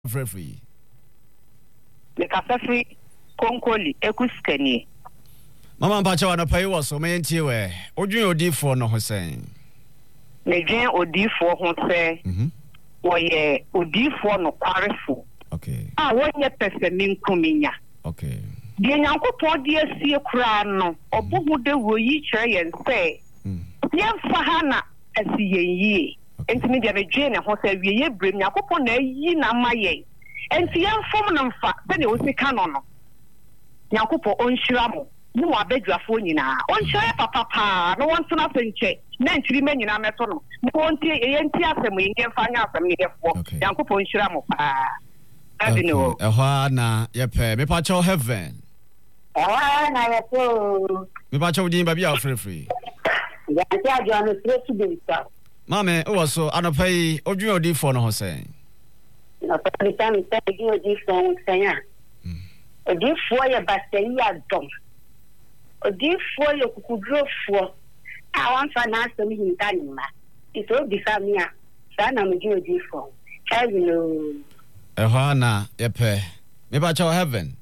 free. The cafe Konkoli Ekuskani. Mama Pacha na pay was so many tiwe. Odwin odi for no Hussein. Medwen odi for ho say. Woye odi for no kwarefo. Okay. Wonye pese minkuminya. Okay. Die Nyankopon die sie kura no. Obohu de woyi kire yen say. Yemfa ha na asiyen yi. Entimi de medwen ne ho say wiye brem Nyankopon na yi na maye. Enti yemfom na mfa se ne osika no no. Nyankopon onhyira mo. Mu abedwafo nyina onhyira papa pa no wonsona senche na ntiri manyina meto no mo nti yenti asem yemfa nya asem ne defo Nyankopon onhyira mo pa adino na yepe me pa cho heaven na yepo me pa cho din ba bia free ya ja jo no president mame o so anopai odwun odi for no ho sen na pa time odi for senya odi for ya battery adom odi for ya kukudro for wan fa na asem hintanima iso di famia sana mji odi for hello na yepe me ba cho heaven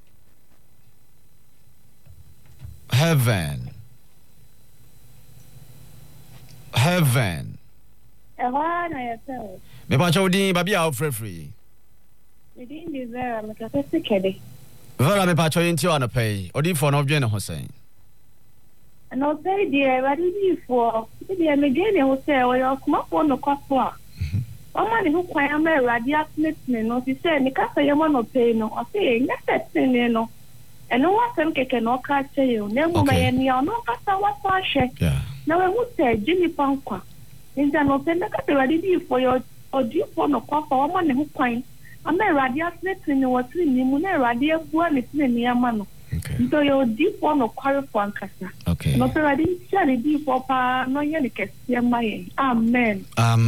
na yepe me ba cho din ba bia free me din di vera me ka se kede vera me pa cho yin ti ona pay odi for no dwen ho sen no say dia ba di for dia me gene ho say o yo kuma for no kwapo a mama ni ho kwan am radio net ne no si say ni ka say mo no pay no o say nya set ne no eno wa sem keke no ka che yo ne mo me ni o no ka sa wa so ahye na we hu say jini pankwa nja no say na ka say radio for yo odi for no kwapo mama ni ho kwan am radio net ne wo tri ni mu na radio bua ne tin ni ama no so yo deep one no quarry for ankasa no so radio share deep pa no ye ni kese mai amen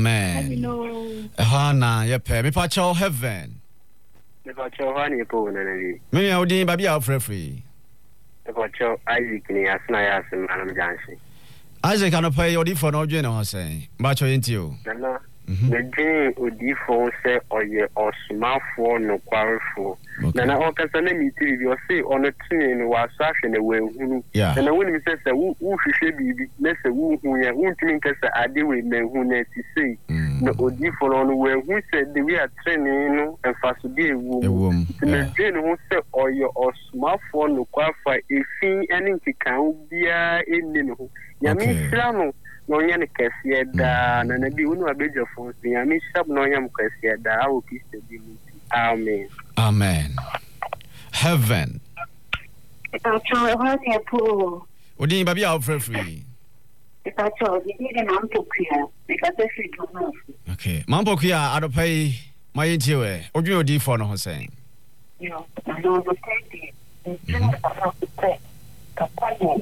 na yepe me pa cho heaven me pa cho hani po na ni me ya odin ba bia free me pa cho Isaac ni asna ya asem anam jansi Isaac ano pay odi for no dwen ho sen ba cho yenti o na medin odi for se oye osmafo no kwarefo na okasa na mitiri bi o se ono tin no wa sahwe na we hunu na woni se se wo hwehwe bibi na se wo hu ya untimi nkasa ade we na hu na ti sei na odi for no we hu se de we atrene no emfaso de ewu medin ho se oye osmafo no kwafa efin ene nkikan bia eni no ya mi sira no no nya ne kese da na na bi unu abejo fo ya mi shab no nya mkese da awo kiste bi mu amen heaven I'm trying to help you. Odin ba bia free It's actually the man to clear because if you don't know. Okay mambo kia adopai mayentiwe odwun odi for no ho sen No no take it about to say kapani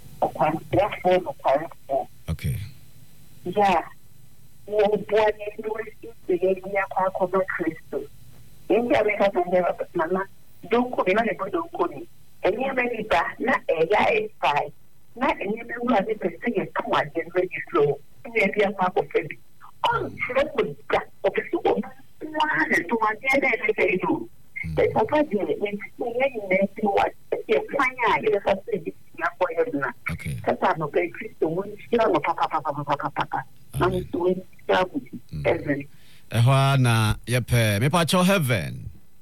okay yeah you boy you the ya kwa kwa Kristo inja weka tendera mama donko ina ne donko ni enya melita na eya espai na enya mewa ne pese ye kwa je registro ni bia kwa ko febi on chiro ka o pesu ko na ne to ma je ne se do e papa je ni ne ti wa e fanya ile sa se ya kwa yona sasa no pe Kristo mo ni no papa na ni to ni ya ku even na yepe me pa cho heaven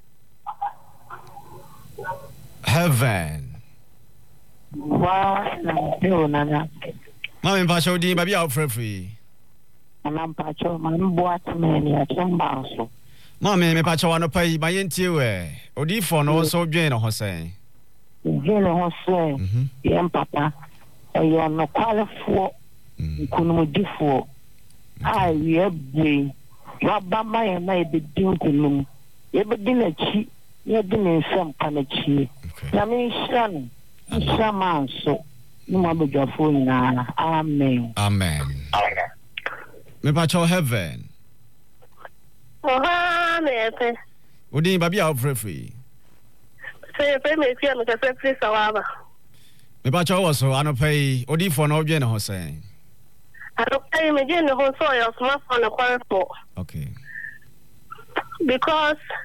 wa na yo nana mama me pa cho din ba bia free na pa cho man boat me ni a chamba so mama me pa cho ano pai ba yenti we odi for no so dwen no ho sen ho sen yem papa yo no kwalefo nkunumdifo a ye bwe wabama ye na ebedin kunum ebedin achi ye din nsam kanachi na me hran sama so ni mo abedwafo nyina amen me pa cho heaven me odin ba bia free say me fia me ka free sawaba me pa cho so anopai odi for no dwen ho sen I don't pay me, you know, so you're smart on the quarter. Okay. because